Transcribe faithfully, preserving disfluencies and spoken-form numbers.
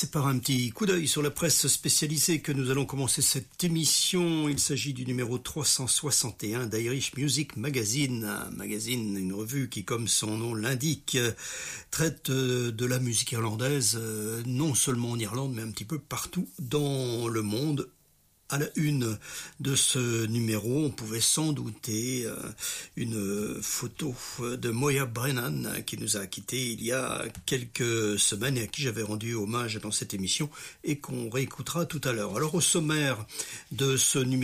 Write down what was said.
C'est par un petit coup d'œil sur la presse spécialisée que nous allons commencer cette émission. Il s'agit du numéro trois cent soixante et un d'Irish Music Magazine, un magazine, une revue qui, comme son nom l'indique, traite de la musique irlandaise, non seulement en Irlande, mais un petit peu partout dans le monde. À la une de ce numéro, on pouvait sans douter euh, une photo de Moya Brennan qui nous a quittés il y a quelques semaines et à qui j'avais rendu hommage dans cette émission et qu'on réécoutera tout à l'heure. Alors au sommaire de ce numéro,